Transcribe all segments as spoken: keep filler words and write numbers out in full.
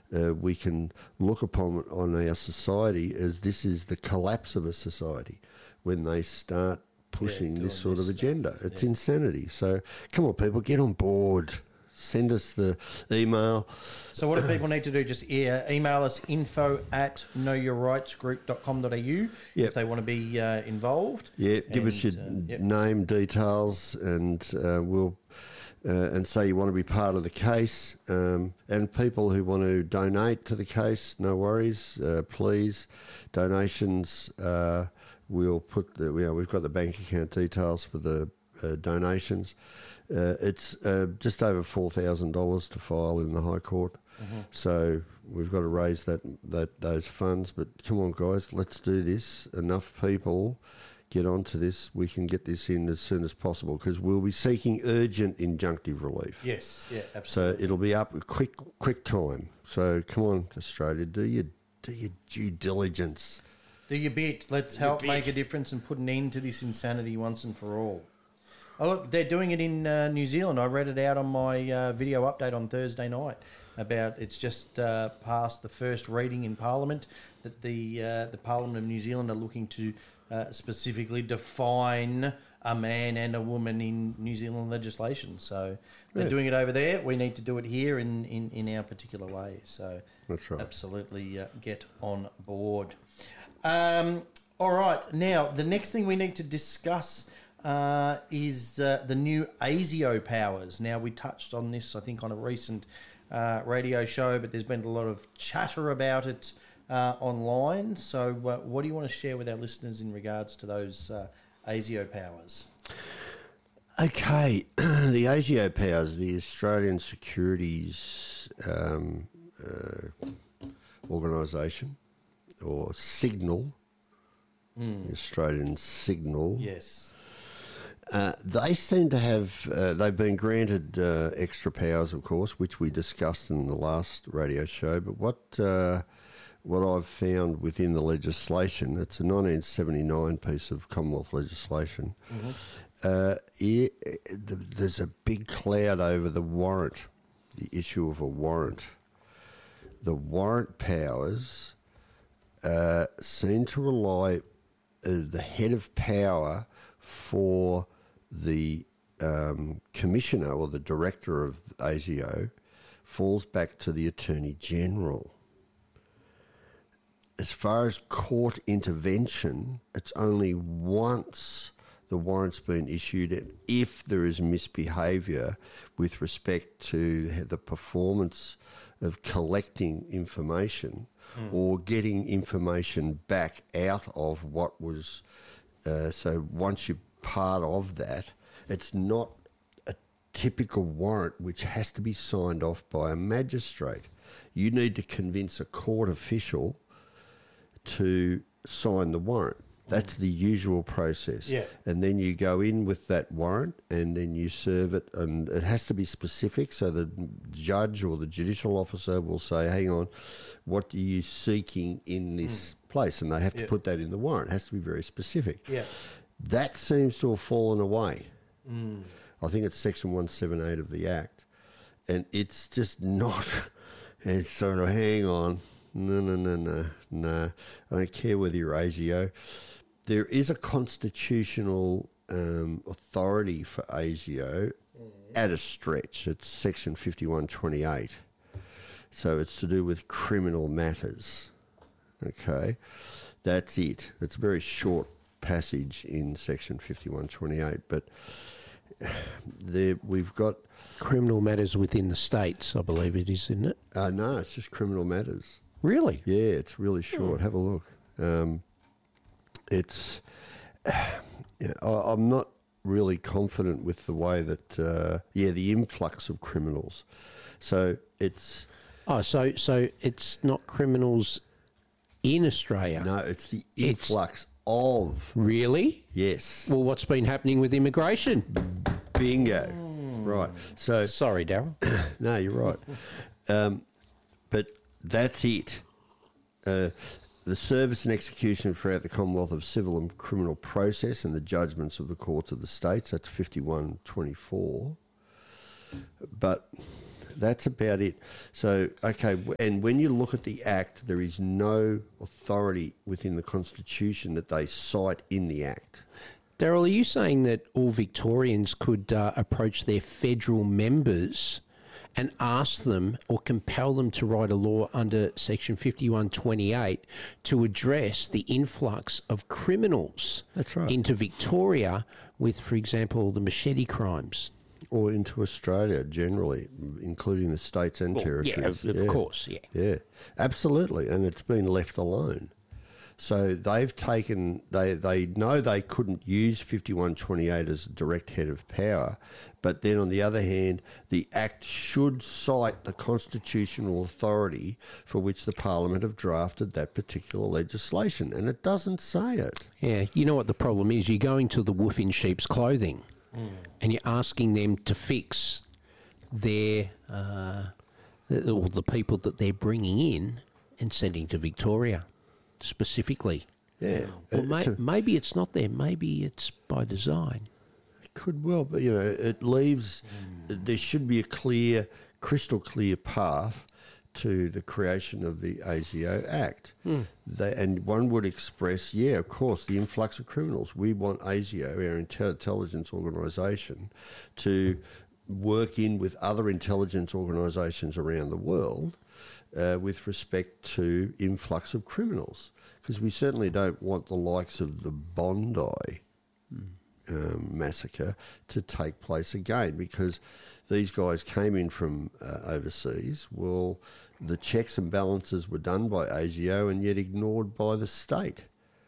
uh, we can look upon on our society as this is the collapse of a society when they start pushing Yeah, this sort this of agenda. stuff. It's Yeah. insanity. So come on, people, get on board. Send us the email. So what do people need to do? Just yeah, email us info at know your rights group dot com dot a u Yep. if they want to be uh, involved. Yeah, give us your And, uh, yep. name, details, and uh, we'll uh, and say you want to be part of the case. Um, and people who want to donate to the case, no worries, uh, please. Donations, uh, we'll put the, you know, we've got the bank account details for the uh, donations. Uh, it's uh, just over four thousand dollars to file in the High Court. Mm-hmm. So we've got to raise that, that those funds. But come on, guys, let's do this. Enough people get onto this. We can get this in as soon as possible because we'll be seeking urgent injunctive relief. Yes, yeah, So absolutely. it'll be up quick, quick time. So come on, Australia, do your do your due diligence. Do your bit. Let's Do your help bit. make a difference and put an end to this insanity once and for all. Oh, look, they're doing it in uh, New Zealand. I read it out on my uh, video update on Thursday night about it's just uh, passed the first reading in Parliament that the uh, the Parliament of New Zealand are looking to uh, specifically define a man and a woman in New Zealand legislation. So they're Yeah. doing it over there. We need to do it here in, in, in our particular way. So That's right. absolutely uh, get on board. Um, all right. Now, the next thing we need to discuss uh, is uh, the new ASIO powers. Now, we touched on this, I think, on a recent uh, radio show, but there's been a lot of chatter about it uh, online. So uh, what do you want to share with our listeners in regards to those uh, ASIO powers? Okay, the ASIO powers, the Australian Securities um, uh, Organisation, or Signal, the Australian Signal. Yes. Uh, they seem to have, uh, they've been granted uh, extra powers, of course, which we discussed in the last radio show. But what uh, what I've found within the legislation, it's a nineteen seventy-nine piece of Commonwealth legislation, Mm-hmm. uh, it, there's a big cloud over the warrant, the issue of a warrant. The warrant powers uh, seem to rely, uh, the head of power for the um, commissioner or the director of ASIO falls back to the Attorney General. As far as court intervention, it's only once the warrant's been issued and if there is misbehaviour with respect to the performance of collecting information mm. or getting information back out of what was... Uh, so once you're part of that, it's not a typical warrant which has to be signed off by a magistrate. You need to convince a court official to sign the warrant. That's the usual process. Yeah. And then you go in with that warrant and then you serve it, and it has to be specific, so the judge or the judicial officer will say, hang on, what are you seeking in this mm. place? And they have to Yeah. put that in the warrant. It has to be very specific. Yeah. That seems to have fallen away. Mm. I think it's Section one seventy-eight of the Act. And it's just not, it's sort of, hang on, no, no, no, no, no. I don't care whether you're ASIO. There is a constitutional um, authority for ASIO mm. at a stretch. It's Section fifty-one twenty-eight. So it's to do with criminal matters. Okay, that's it. It's a very short passage in Section fifty-one twenty-eight, but there we've got... Criminal matters within the states, I believe it is, isn't it? Uh, no, it's just criminal matters. Really? Yeah, it's really short. Hmm. Have a look. Um, it's... Yeah, I, I'm not really confident with the way that... Uh, yeah, the influx of criminals. So it's... Oh, so so it's not criminals in Australia? No, it's the It's- influx of... Really? Yes. Well, what's been happening with immigration? Bingo. Right. So... Sorry, Darryl. No, you're right. Um, but that's it. Uh, the service and execution throughout the Commonwealth of civil and criminal process and the judgments of the courts of the states, that's fifty-one twenty-four. But That's about it. So, okay, w- and when you look at the Act, there is no authority within the Constitution that they cite in the Act. Daryl, are you saying that all Victorians could uh, approach their federal members and ask them or compel them to write a law under Section fifty-one twenty-eight to address the influx of criminals That's right. into Victoria with, for example, the machete crimes? Or into Australia generally, including the states and Well, territories. yeah, of, of course, yeah. Yeah, absolutely. And it's been left alone. So they've taken, they, they know they couldn't use fifty-one twenty-eight as a direct head of power, but then on the other hand, the Act should cite the constitutional authority for which the Parliament have drafted that particular legislation, and it doesn't say it. Yeah, you know what the problem is? You're going to the wolf in sheep's clothing mm. and you're asking them to fix their, uh, the, or the people that they're bringing in and sending to Victoria. Specifically, Yeah. well, Uh, may, to- maybe it's not there. Maybe it's by design. It could well, but you know, it leaves. There should be a clear, crystal clear path to the creation of the ASIO Act. They, and one would express, yeah, of course, the influx of criminals. We want ASIO, our intel- intelligence organisation, to work in with other intelligence organisations around the world uh, with respect to influx of criminals, because we certainly don't want the likes of the Bondi um, massacre to take place again, because these guys came in from uh, overseas. Well, the checks and balances were done by ASIO and yet ignored by the state.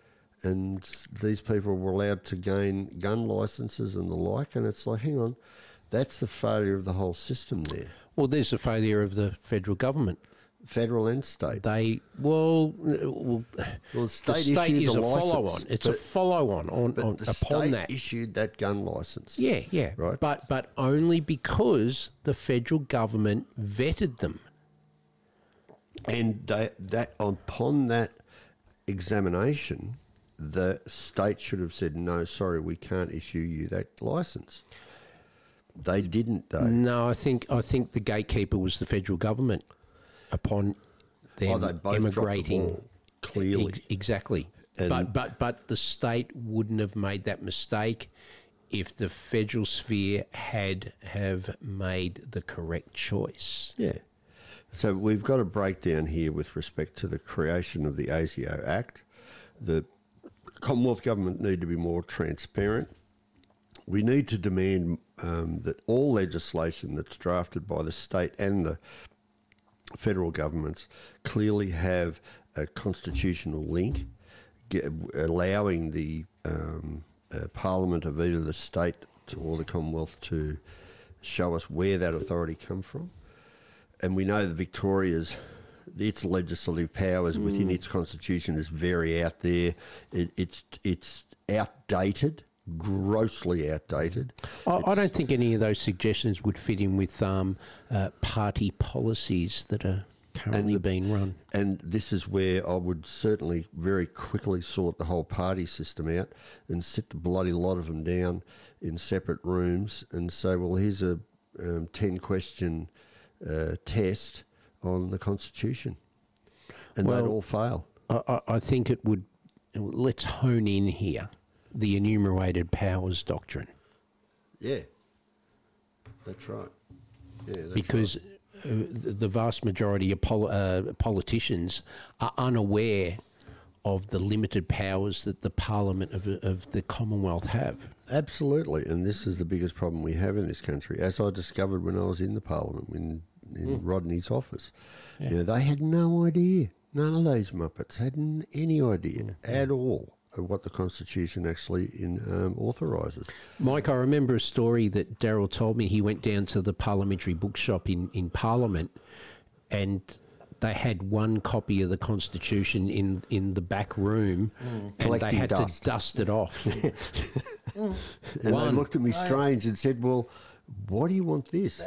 And these people were allowed to gain gun licences and the like, and it's like, hang on, that's the failure of the whole system there, Well, there's a failure of the federal government. federal and state. They well, uh, well Well, the state, the state issued is the a follow-on. licence, It's a but- follow-on on, But on the upon state that. issued that gun licence. Yeah, yeah. Right. But but only because the federal government vetted them. And they, that upon that examination, the state should have said, no, sorry, we can't issue you that licence. They didn't, though. No, I think I think the gatekeeper was the federal government upon them Oh, they both dropped the immigrating. ball, clearly. Ex- exactly. And- but but but the state wouldn't have made that mistake if the federal sphere had have made the correct choice. Yeah. So we've got a breakdown here with respect to the creation of the ASIO Act. The Commonwealth Government need to be more transparent. We need to demand um, that all legislation that's drafted by the state and the federal governments clearly have a constitutional link, get, allowing the um, uh, Parliament of either the state to, or the Commonwealth to show us where that authority comes from. And we know that Victoria's, its legislative powers mm. within its constitution is very out there. It, it's it's outdated, grossly outdated. I, I don't think any of those suggestions would fit in with um, uh, party policies that are currently the- being run. And this is where I would certainly very quickly sort the whole party system out and sit the bloody lot of them down in separate rooms and say, well, here's a um, ten-question uh, test on the Constitution. And Well- they'd all fail. I, I, I think it would. Let's hone in here the enumerated powers doctrine, Yeah, that's right. Yeah, that's because uh, the the vast majority of pol- uh, politicians are unaware of the limited powers that the Parliament of, of the Commonwealth have. Absolutely, and this is the biggest problem we have in this country, as I discovered when I was in the Parliament, in, in Rodney's office. You know, they had no idea. None of these Muppets had n- any idea at all of what the Constitution actually in, um, authorises. Mike, I remember a story that Daryl told me. He went down to the parliamentary bookshop in, in Parliament and they had one copy of the Constitution in, in the back room and they Collecting had dust. to dust it off. And they One. looked at me strange and said, well, why do you want this?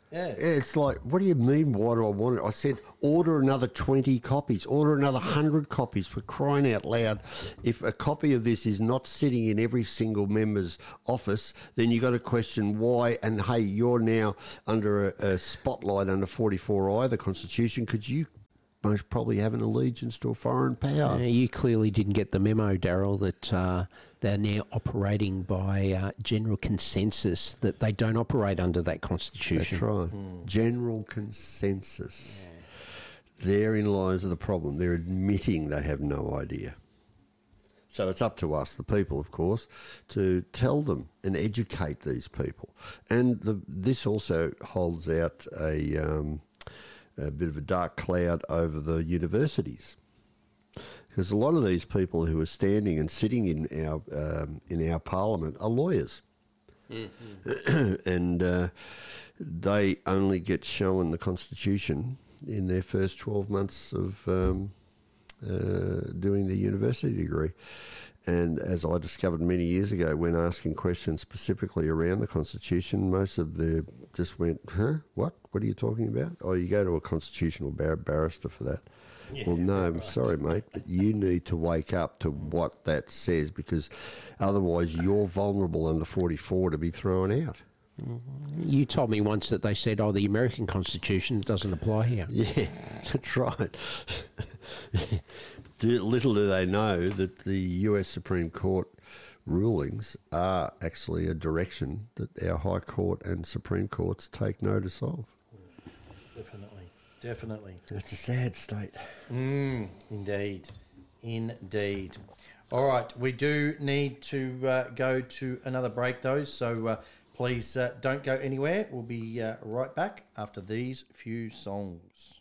Yeah. It's like, what do you mean, why do I want it? I said, order another twenty copies, order another one hundred copies, for crying out loud. If a copy of this is not sitting in every single member's office, then you got to question why. And, hey, you're now under a, a spotlight under forty-four I, the Constitution, because you most probably have an allegiance to a foreign power. Uh, you clearly didn't get the memo, Daryl, that uh, they're now operating by uh, general consensus, that they don't operate under that Constitution. That's right. Mm. General consensus. Yeah. Therein lies the problem. They're admitting they have no idea. So it's up to us, the people, of course, to tell them and educate these people. And the, this also holds out a, um, a bit of a dark cloud over the universities. Because a lot of these people who are standing and sitting in our um, in our parliament are lawyers, mm-hmm. and uh, they only get shown the Constitution in their first twelve months of um, uh, doing the university degree. And as I discovered many years ago, when asking questions specifically around the Constitution, most of them just went, "Huh? What? What are you talking about? Oh, you go to a constitutional bar- barrister for that." Yeah, well, no, I'm right. sorry, mate, but you need to wake up to what that says, because otherwise you're vulnerable under forty-four to be thrown out. You told me once that they said, oh, the American Constitution doesn't apply here. Yeah, that's right. Little do they know that the U S Supreme Court rulings are actually a direction that our High Court and Supreme Courts take notice of. Definitely. Definitely. It's a sad state. Mm, indeed. Indeed. All right. We do need to uh, go to another break, though, so uh, please uh, don't go anywhere. We'll be uh, right back after these few songs.